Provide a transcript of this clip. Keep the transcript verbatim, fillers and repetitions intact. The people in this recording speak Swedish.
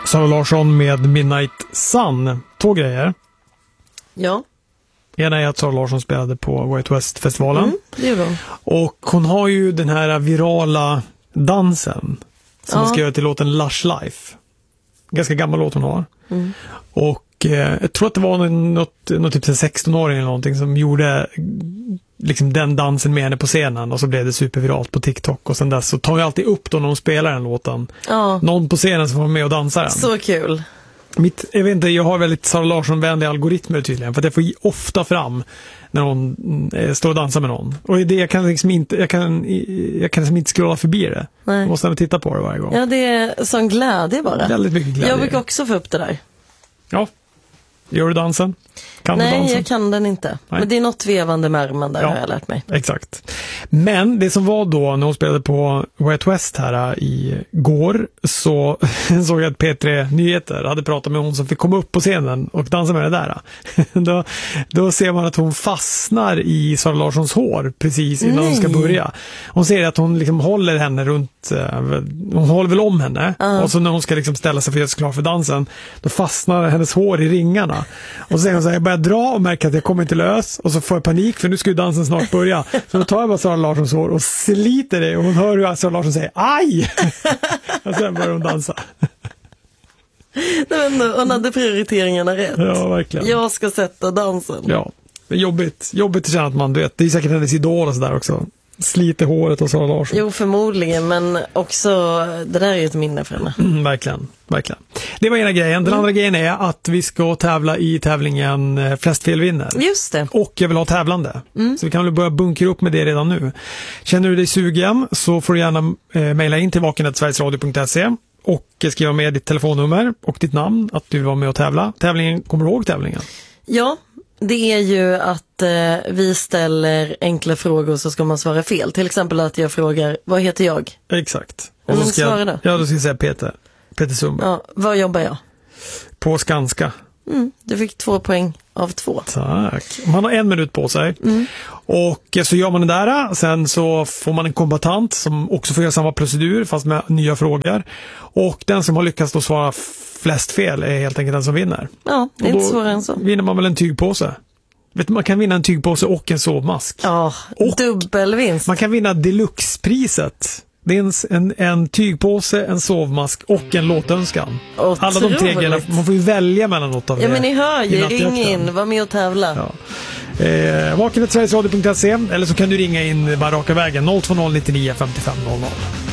Sara Larsson med Midnight Sun. Två grejer. Ja. Ena är att Sara Larsson spelade på Way Out West-festivalen. Mm, det gjorde hon. Och hon har ju den här virala dansen som ja. hon ska göra till låten Lush Life. Ganska gammal låt hon har. Mm. Och eh, jag tror att det var något, något typ sexton-åring eller någonting som gjorde liksom den dansen med henne på scenen, och så blev det superviralt på TikTok, och sen dess så tar jag alltid upp då när hon spelar den låten. Ja. Någon på scenen som får med och dansar den. Så kul. Mitt, jag vet inte, jag har väldigt Sara Larsson-vänliga algoritmer tydligen, för att jag får ofta fram när hon eh, står och dansar med någon. Och det, jag kan liksom inte jag kan, jag kan liksom inte scrolla förbi det. Nej. Jag måste titta på det varje gång. Ja, det är sån glädje bara. Väldigt mycket glädje. Jag brukar också få upp det där. Ja. Gör du dansen? Kan Nej, du dansen? Jag kan den inte. Nej. Men det är något vevande med armen där, ja, har jag lärt mig. Exakt. Men det som var då när hon spelade på Way Out West här i går, så såg jag att P tre Nyheter hade pratat med hon som fick komma upp på scenen och dansa med det där. då, då ser man att hon fastnar i Sara Larssons hår precis innan Nej. hon ska börja. Hon ser att hon liksom håller henne runt, hon håller väl om henne, uh. och så när hon ska liksom ställa sig för att göra sig klar för dansen, då fastnar hennes hår i ringarna. Och så säger hon så här, jag börjar dra och märker att jag kommer inte lös, och så får jag panik för nu ska ju dansen snart börja. Så då tar jag bara Sara Larssons hår och sliter det, och hon hör hur Sara Larsson säger aj! Och sen börjar hon dansa. Nej, men hon hade prioriteringarna rätt. Ja, verkligen. Jag ska sätta dansen. Ja, det är jobbigt. Jobbigt att känna att man, du vet, det är säkert hennes idol och sådär också. Sliter håret och Sara Larsson. Jo, förmodligen, men också det där är ju ett minne för henne. Mm, verkligen, verkligen. Det var ena grejen. Den mm. andra grejen är att vi ska tävla i tävlingen Flest fel vinner. Just det. Och jag vill ha tävlande. Mm. Så vi kan väl börja bunkra upp med det redan nu. Känner du dig sugen så får du gärna eh, mejla in till vaken at sverigesradio punkt se och skriva med ditt telefonnummer och ditt namn att du vill vara med och tävla. Tävlingen, kommer du ihåg tävlingen? Ja. Det är ju att eh, vi ställer enkla frågor så ska man svara fel. Till exempel att jag frågar, vad heter jag? Exakt. Och så ska jag, då? Ja, då ska jag säga Peter. Peter Sundberg. Ja, vad jobbar jag? På Skanska. Mm, du fick två poäng av två. Tack. Man har en minut på sig. Mm. Och så gör man det där. Sen så får man en kombatant som också får göra samma procedur fast med nya frågor. Och den som har lyckats då svara flest fel är helt enkelt den som vinner. Ja, det är inte svårare än så. Vinner man väl en tygpåse. Vet du, man kan vinna en tygpåse och en sovmask. Ja, och dubbelvinst. Man kan vinna deluxe-priset. Det är en, en, en tygpåse, en sovmask och en låtönskan. Otroligt. Alla de tre grejerna, man får ju välja mellan något av ja, det. Ja, men ni hör ju, ring in, var med och tävla. Ja. Eh, vaken at sverigesradio punkt se eller så kan du ringa in bara raka vägen noll två noll nio nio fem fem noll noll.